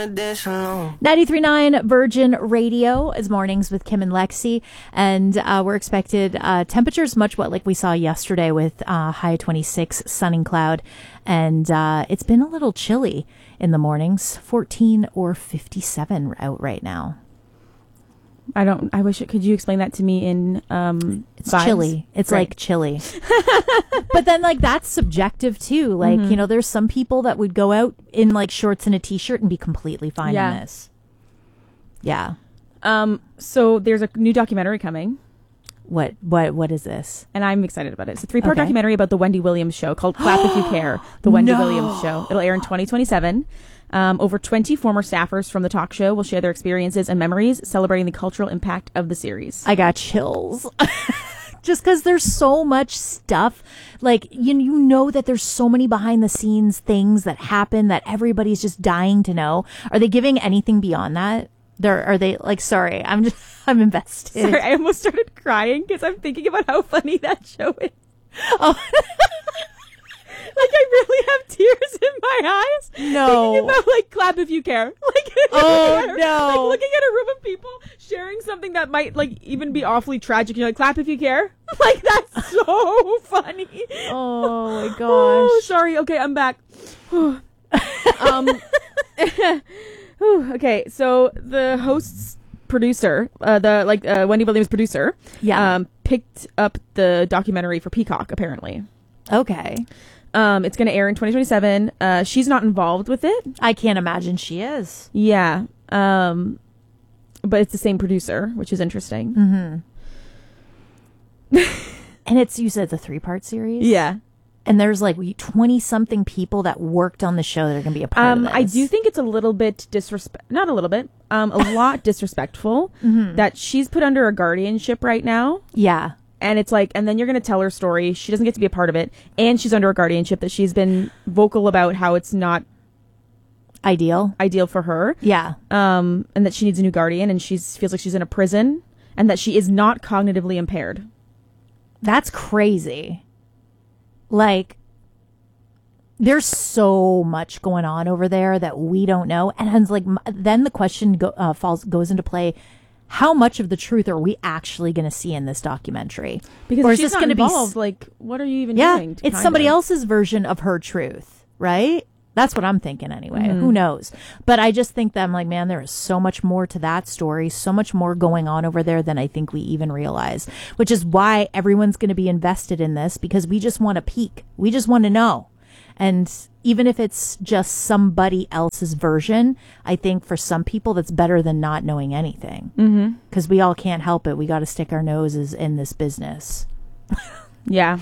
wanna dance alone. 93.9 Virgin Radio is mornings with Kim and Lexi, and we're expected temperatures much what like we saw yesterday with high 26, sun and cloud, and it's been a little chilly in the mornings, 14 or 57 out right now. I wish could you explain that to me in it's vibes? Chilly. It's right. like chilly. But then like that's subjective too. Like, you know, there's some people that would go out in like shorts and a t-shirt and be completely fine in this. Yeah. So there's a new documentary coming. What is this? And I'm excited about it. It's a 3-part documentary about the Wendy Williams show called Clap If You Care. The Wendy Williams Show. It'll air in 2027. Over 20 former staffers from the talk show will share their experiences and memories celebrating the cultural impact of the series. I got chills. Just because there's so much stuff. Like, you know that there's so many behind the scenes things that happen that everybody's just dying to know. Are they giving anything beyond that? Are they like, sorry, I'm invested. Sorry, I almost started crying because I'm thinking about how funny that show is. Oh. Like, I really have tears in my eyes. No. Thinking about, like, Clap If You Care. Like, oh, no. Like, looking at a room of people sharing something that might, like, even be awfully tragic. You're like, clap if you care. Like, that's so funny. Oh, my gosh. Oh, sorry. Okay, I'm back. Okay, so the host's producer, Wendy Williams producer, picked up the documentary for Peacock, apparently. Okay. It's going to air in 2027. She's not involved with it. I can't imagine she is. Yeah. But it's the same producer, which is interesting. Mm-hmm. And you said it's a 3-part series? Yeah. And there's like 20 something people that worked on the show that are going to be a part of this. I do think it's a little bit not a little bit, a lot disrespectful that she's put under a guardianship right now. Yeah. And it's like, and then you're going to tell her story. She doesn't get to be a part of it. And she's under a guardianship that she's been vocal about how it's not ideal for her. Yeah. And that she needs a new guardian and she feels like she's in a prison and that she is not cognitively impaired. That's crazy. Like, there's so much going on over there that we don't know. And it's like, then the question goes into play. How much of the truth are we actually going to see in this documentary? Because or if is she's this not going to be involved, like, what are you even doing? It's somebody else's version of her truth, right? That's what I'm thinking anyway. Who knows? But I just think that I'm like, man, there is so much more to that story, so much more going on over there than I think we even realize, which is why everyone's going to be invested in this, because we just want to peek. We just want to know. And even if it's just somebody else's version, I think for some people that's better than not knowing anything. Because we all can't help it. We got to stick our noses in this business. Yeah.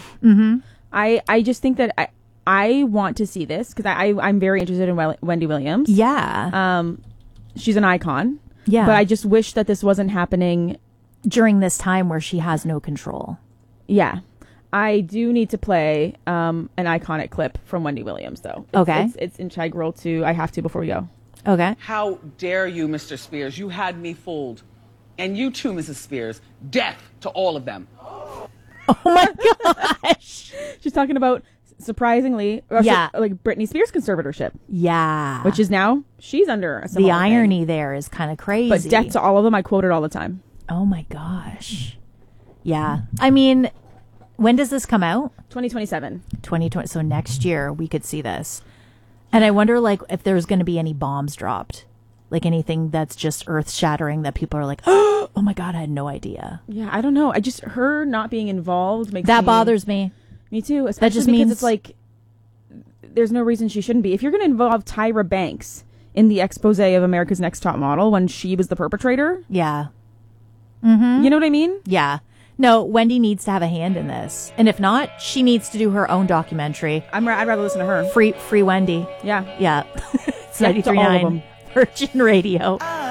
I just think that I want to see this because I'm very interested in Wendy Williams. Yeah. She's an icon. Yeah. But I just wish that this wasn't happening during this time where she has no control. Yeah. I do need to play an iconic clip from Wendy Williams, though. It's integral to, I have to before we go. Okay. How dare you, Mr. Spears? You had me fooled. And you too, Mrs. Spears. Death to all of them. Oh my gosh. She's talking about, surprisingly, like Britney Spears' conservatorship. Yeah. Which is now, she's under a the irony thing. There is kind of crazy. But death to all of them, I quote it all the time. Oh my gosh. Yeah. I mean, when does this come out? 2027. 2020. So next year we could see this. And I wonder, like, if there's going to be any bombs dropped. Like anything that's just earth-shattering that people are like, oh my God, I had no idea. Yeah, I don't know. her not being involved makes that bothers me. Me too. Especially that just because it's like, there's no reason she shouldn't be. If you're going to involve Tyra Banks in the expose of America's Next Top Model when she was the perpetrator. Yeah. You know what I mean? Yeah. No, Wendy needs to have a hand in this. And if not, she needs to do her own documentary. I'd rather listen to her. Free Wendy. Yeah. Yeah. It's 93.9 Virgin Radio.